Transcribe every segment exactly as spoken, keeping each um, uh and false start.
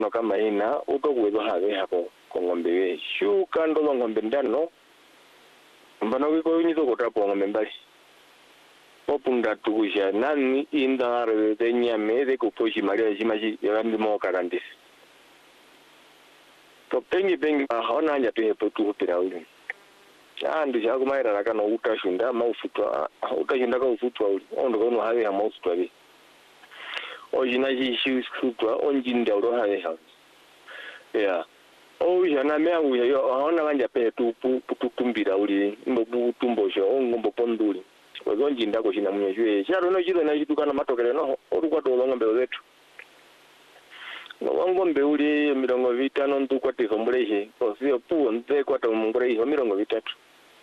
no kama ina utokuwezo have hapo kwa ng'ombe we shuka ndo ng'ombe ndano mbana wiko nyizo kotapo ng'ombe mbali opunda tukusha nani indare de nyame de kuposhi maria jimaji yandi mo karandis to pengi pengi haona nya tu hepo tu pira uli andi jago maira rakano utashunda maufutwa utashunda ka ufutwa uli ondo kono have ha maufutwa bi ojinaji shusutwa onjinda ro have ha ya o yana me angu yo haona kanja pe tu tu tumbira uli mbo tumbosho ngombo ponduli wazonji ndako shina mnyejwe charo no jiro na jitu kana matokele no orukwa to ngombe wetu no ngombe uli mirongo vitano ndukwa tisombeleje osio pu nte kwa to mungure mirongo vitatu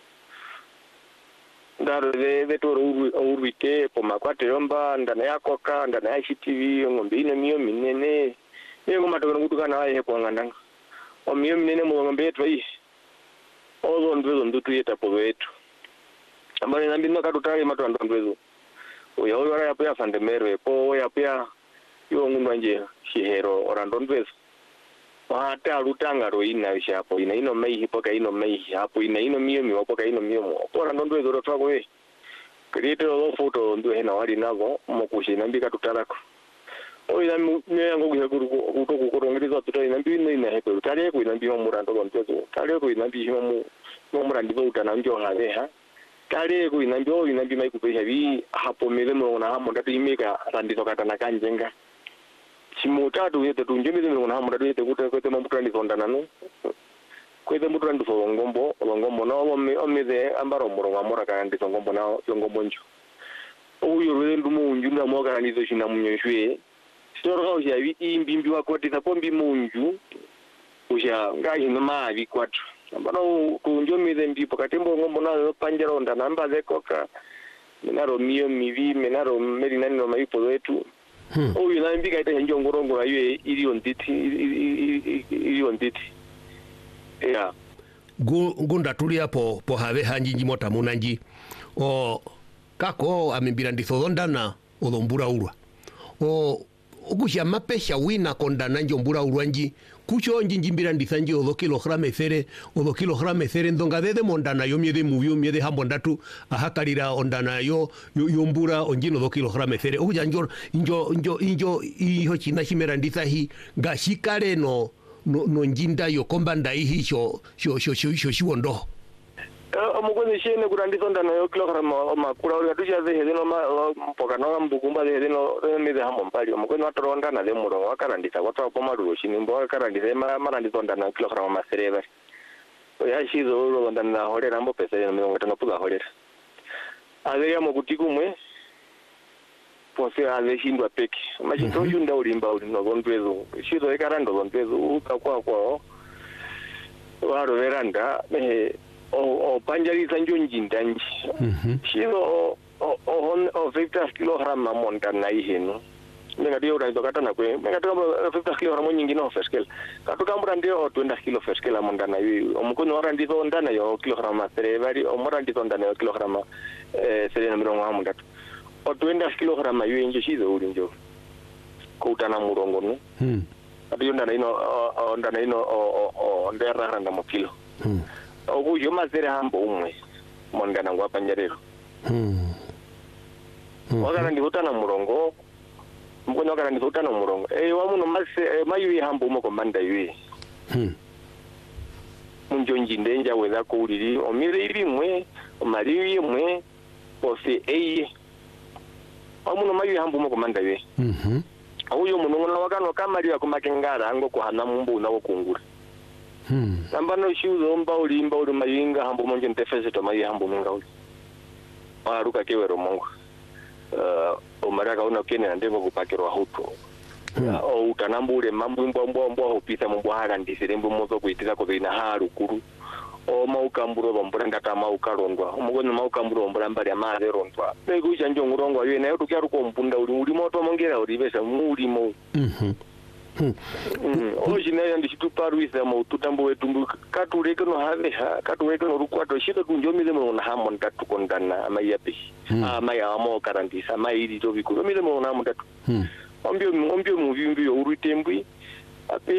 ndaro de de to urwike po makwate yomba ndana yako ka ndana ya T V ngombe ine miyo minene yego matokele ngutukana aye kwa ngandanga o miyo minene mu ngombe yetu yi ozo ndwezo ndutu yeta po wetu ambaye nambi no katutali matu andondwezo oya oya ya pia sandemero po ya pia yo ngunwa nje shihero orandondwezo hata rutanga ro ina shapo ina ino mai hipoka ino mai hapo ina ino miyo mi poka ino miyo mo orandondwezo ro twako we create lo photo ndo hena wali nago mokushi nambi katutalako oya me yango kuhekuru kutoku kurongiriza tutai nambi ino ina hepo tale ko nambi mo murando ndwezo tale ko nambi mo mo murandi bo utananjo have ha kale ko inambi o inambi mai kupesha bi hapo milemo na hamo ndatu imeka randizo katana kanjenga chimutatu yete tunjemi milemo na hamo ndatu yete kuta kwete mutandi sondana no kwete mutandi so ngombo ngombo na o meze ambaro muronga mora kandi so ngombo na ngombo njo uyo rwe ndumu njunda moga randizo shina munyoshwe soro ga uja bi imbimbi wa kwete sa pombi munju uja ngai no mavi kwatu ambano kunjomi zembi pokatembo ngombo na panjero ndanamba zekoka minaro miyo mivi minaro meri nani no maipo wetu o yuna mbika ita njo ngorongo na yue ili onditi ili onditi ya gunda tulia po po have hanji mota munanji o kako amembira ndithondana odombura urwa o ukusha mapesha wina kondana njombura urwanji kucho njinjimbira ndithanji odo kilogram ethere odo kilogram ethere ndonga de mondana yo miede muvio miede hambondatu ahakalira ondana yo yombura onjino do kilogram ethere okuja njo njo njo njo iho china chimera ndithahi gashikare no no, no njinda yo kombanda ihi sho sho sho sho sho shiwondo amukone shene kurandizo ndana yo kilogram makura uri atuja ze hedeno ma poka no mbukumba ze hedeno mide hamo mpali amukone watoronda na lemuro wakarandisa kwatwa po marulo shinimbo wakarandisa ma marandizo ndana kilogram masereva oya shizo uro ndana horera mbo pesa yo mirongo tano puga horera ave ya mukutikumwe pose ave shindwa peki machito yunda ulimba uli no gondwezo shizo ekarando gondwezo ukakwa kwao waro veranda eh o o panjariza njonji ndanji shiro o o o fifty kilogram montana iheno nenga dio urazo katana kwe nenga dio fifty kilogram nyingi no feskel katuka murande twenty kilo feskel montana yi omukono orandi zo ndana yo kilogram serevari o murandi zo ndana yo kilogram eh serena mirongo hamundatu o twenty kilogram yi nje shizo uri njo kutana murongo no hm adi ndana ino ndana ino o o ndera randa mo kilo hm okuyo mazere hambo umwe mondana ngwa panjarero hmm wakana ndikutana murongo mkono wakana ndikutana murongo eh wamuno mase mayu hambo umwe komanda yui hmm munjonji ndenja weza ko uliri omire irimwe omari imwe ofe eye wamuno mayu hambo umwe komanda yui mhm uyo munongona wakano kamari yakomakengara ngo kuhana mumbu nawo kungura Hmm. Ambano shuzo mba uli mba uli mayinga hambo monje ntefese to mayi hambo minga uli. Waruka kewero mongo. Uh, umaraka una kene ndego kupakirwa huto. Hmm. Uh, o utanambule mambo mbo mbo mbo opisa mbo hara ndisire mbo mozo kuitira ko bina haru kuru. O maukamburo bombura ngata maukarondwa. Umugone maukamburo bombura mbali amaze rondwa. Nego janjo ngurongwa yene nayo tukya ruko mpunda uli uli moto mongera uli besa muri mo. Mhm. Mm. Hoje né andi tuparu isa mo tutambo wetu katuleke no have ha katuleke no rukwato shito kunjomile mo na hamon tatu kondana amayapi amaya amo karantisa mai iri to bikuru mile mo na mutatu ombio ombio mu bimbi yo urutembwi Api